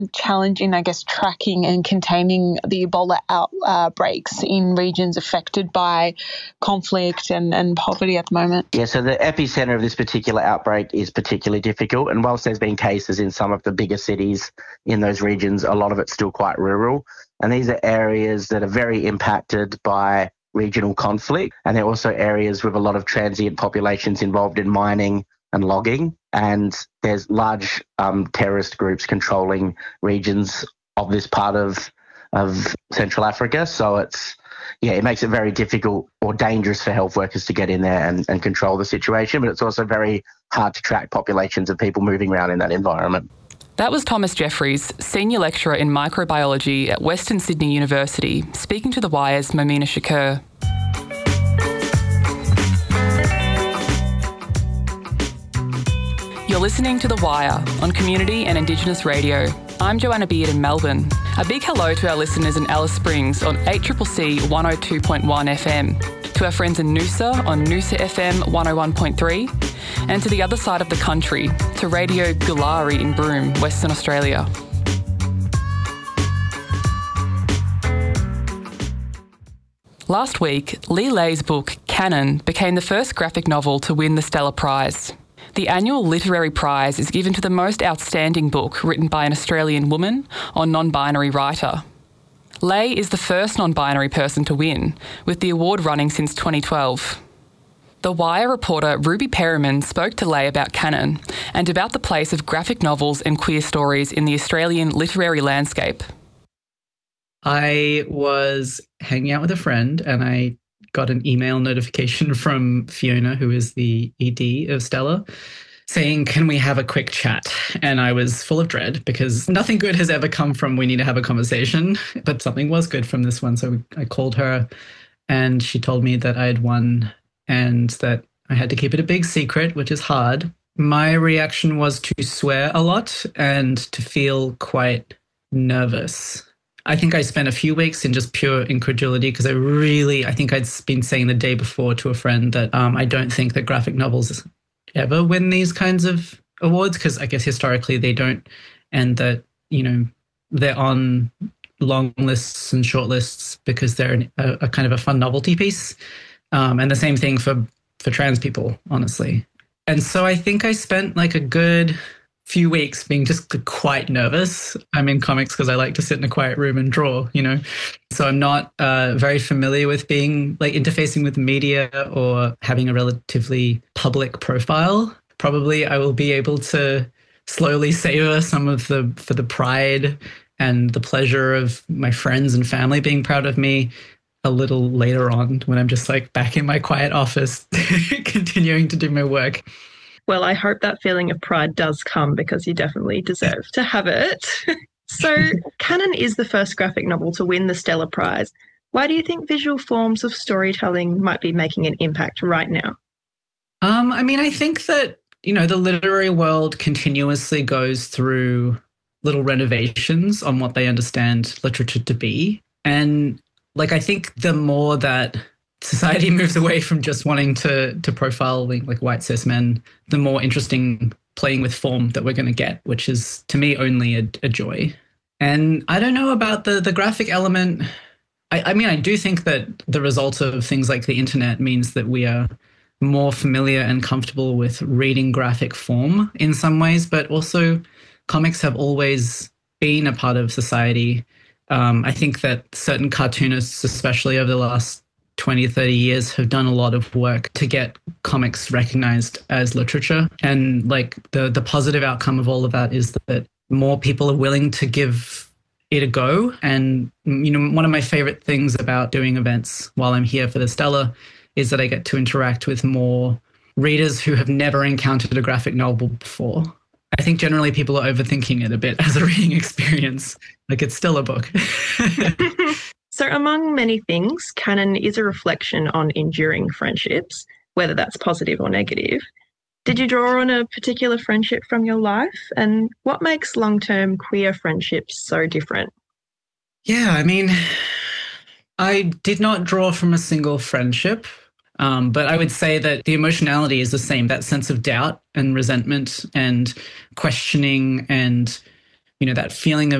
challenge in, I guess, tracking and containing the Ebola outbreaks in regions affected by conflict and poverty at the moment? Yeah, so the epicenter of this particular outbreak is particularly difficult. And whilst there's been cases in some of the bigger cities in those regions, a lot of it's still quite rural. And these are areas that are very impacted by regional conflict. And they're also areas with a lot of transient populations involved in mining and logging. And there's large terrorist groups controlling regions of this part of Central Africa. So it makes it very difficult or dangerous for health workers to get in there and control the situation. But it's also very hard to track populations of people moving around in that environment. That was Thomas Jeffries, Senior Lecturer in Microbiology at Western Sydney University, speaking to The Wire's Momina Shakur. You're listening to The Wire on Community and Indigenous Radio. I'm Joanna Beard in Melbourne. A big hello to our listeners in Alice Springs on 8CCC 102.1 FM, to our friends in Noosa on Noosa FM 101.3, and to the other side of the country, to Radio Gulari in Broome, Western Australia. Last week, Lee Leigh's book, Canon, became the first graphic novel to win the Stella Prize. The annual literary prize is given to the most outstanding book written by an Australian woman or non-binary writer. Leigh is the first non-binary person to win, with the award running since 2012. The Wire reporter Ruby Perriman spoke to Leigh about Canon and about the place of graphic novels and queer stories in the Australian literary landscape. I was hanging out with a friend and I got an email notification from Fiona, who is the ED of Stella, saying, can we have a quick chat? And I was full of dread because nothing good has ever come from we need to have a conversation, but something was good from this one. So I called her and she told me that I had won and that I had to keep it a big secret, which is hard. My reaction was to swear a lot and to feel quite nervous. I think I spent a few weeks in just pure incredulity because I think I'd been saying the day before to a friend that I don't think that graphic novels ever win these kinds of awards because I guess historically they don't, and that, they're on long lists and short lists because they're a kind of a fun novelty piece. And the same thing for trans people, honestly. And so I think I spent like a good few weeks being just quite nervous. I'm in comics because I like to sit in a quiet room and draw, So I'm not very familiar with being like interfacing with media or having a relatively public profile. Probably I will be able to slowly savor some of for the pride and the pleasure of my friends and family being proud of me a little later on when I'm just like back in my quiet office continuing to do my work. Well, I hope that feeling of pride does come because you definitely deserve to have it. So, Canon is the first graphic novel to win the Stella Prize. Why do you think visual forms of storytelling might be making an impact right now? I think that, the literary world continuously goes through little renovations on what they understand literature to be. And, I think the more that society moves away from just wanting to profile like white cis men, the more interesting playing with form that we're going to get, which is to me only a joy. And I don't know about the graphic element. I do think that the result of things like the internet means that we are more familiar and comfortable with reading graphic form in some ways, but also comics have always been a part of society. I think that certain cartoonists, especially over the last 20 or 30 years, have done a lot of work to get comics recognized as literature. And like the positive outcome of all of that is that more people are willing to give it a go. And, one of my favorite things about doing events while I'm here for the Stella is that I get to interact with more readers who have never encountered a graphic novel before. I think generally people are overthinking it a bit as a reading experience. Like it's still a book. So among many things, Canon is a reflection on enduring friendships, whether that's positive or negative. Did you draw on a particular friendship from your life? And what makes long-term queer friendships so different? Yeah, I did not draw from a single friendship, but I would say that the emotionality is the same, that sense of doubt and resentment and questioning and that feeling of